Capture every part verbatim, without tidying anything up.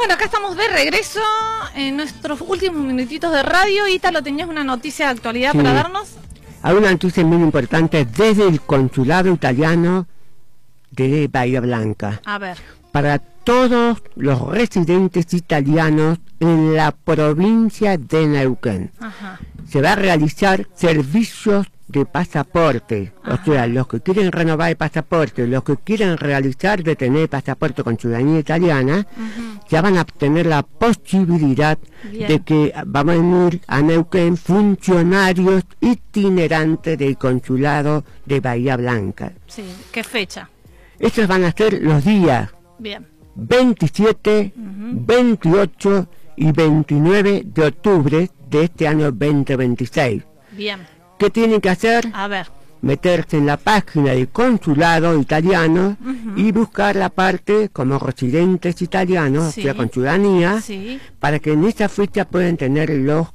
Bueno, acá estamos de regreso en nuestros últimos minutitos de radio. Ítalo, ¿tenías una noticia de actualidad sí. para darnos? Hay una noticia muy importante desde el consulado italiano de Bahía Blanca. A ver. Para todos los residentes italianos en la provincia de Neuquén. Ajá. Se va a realizar servicios de pasaporte. Ajá. O sea, los que quieren renovar el pasaporte, los que quieren realizar de tener pasaporte con ciudadanía italiana, uh-huh. ya van a tener la posibilidad Bien. de que van a venir a Neuquén funcionarios itinerantes del consulado de Bahía Blanca. Sí, ¿qué fecha? Estos van a ser los días Bien. veintisiete, uh-huh. veintiocho y veintinueve de octubre de este año veinte veintiséis. Bien. ¿Qué tienen que hacer? A ver. Meterse en la página del consulado italiano uh-huh. y buscar la parte como residentes italianos, sí. o sea, con ciudadanía, sí. para que en esa fecha puedan tener los,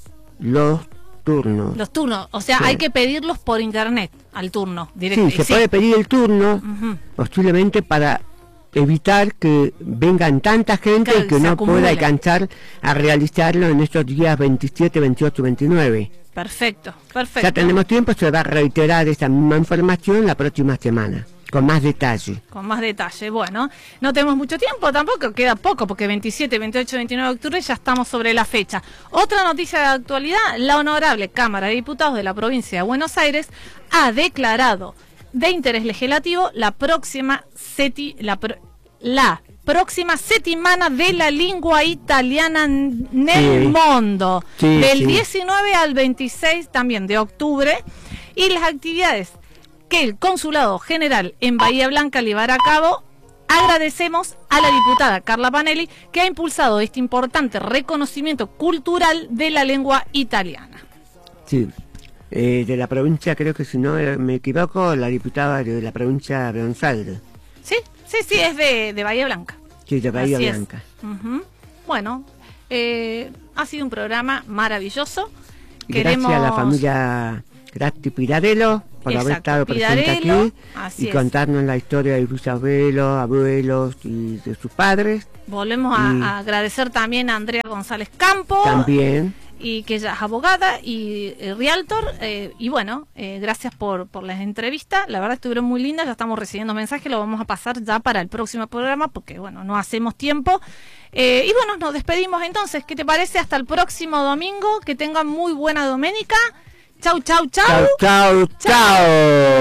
los turnos. Los turnos, o sea, sí. hay que pedirlos por internet al turno directo. Sí, se sí. puede pedir el turno, uh-huh. posiblemente para evitar que vengan tanta gente claro, y que no acumule. pueda alcanzar a realizarlo en estos días veintisiete, veintiocho y veintinueve. Perfecto, perfecto. Ya tenemos tiempo, se va a reiterar esa misma información la próxima semana, con más detalle. Con más detalle, bueno, no tenemos mucho tiempo tampoco, queda poco, porque veintisiete, veintiocho, veintinueve de octubre ya estamos sobre la fecha. Otra noticia de actualidad, la Honorable Cámara de Diputados de la Provincia de Buenos Aires ha declarado de interés legislativo la próxima seti, la, pro, la próxima settimana de la lengua italiana nel sí. mondo, sí, del sí. diecinueve al veintiséis también de octubre, y las actividades que el Consulado General en Bahía Blanca llevará a cabo. Agradecemos a la diputada Carla Panelli, que ha impulsado este importante reconocimiento cultural de la lengua italiana. Sí. Eh, de la provincia, creo que si no me equivoco, la diputada de la provincia de Buenos Aires. Sí, sí, sí, es de, de Bahía Blanca. Sí, de Bahía Así Blanca. Uh-huh. Bueno, eh, ha sido un programa maravilloso. Gracias Queremos... a la familia Gratti Piradelo por Exacto, haber estado Pidarello, presente aquí y es. contarnos la historia de sus abuelos, abuelos y de sus padres. Volvemos y... a, a agradecer también a Andrea González Campo. También. Y que ella es abogada y eh, realtor, eh, y bueno, eh, gracias por, por las entrevistas, la verdad estuvieron muy lindas, ya estamos recibiendo mensajes, lo vamos a pasar ya para el próximo programa, porque bueno, no hacemos tiempo, eh, y bueno, nos despedimos entonces, ¿qué te parece? Hasta el próximo domingo, que tengan muy buena doménica, chau, chau, chau. Chau, chau, chau.